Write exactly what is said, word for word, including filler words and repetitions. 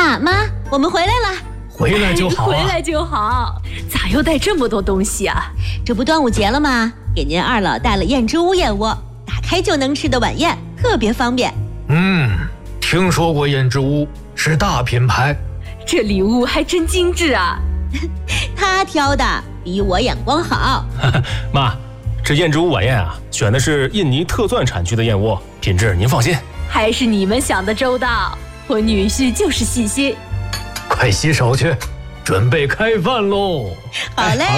爸妈，我们回来了。 回来就好、啊、 回来就好。咋又带这么多东西啊？ 这不端午节了吗？给您二老带了燕之屋燕窝，打开就能吃的晚宴，特别方便。 嗯，听说过燕之屋，是大品牌。 这礼物还真精致啊。 他挑的比我眼光好。 妈，这燕之屋晚宴啊，选的是印尼特钻产区的燕窝，品质您放心。 还是你们想的周到，我女婿就是细心。 快洗手去，准备开饭喽。 好嘞。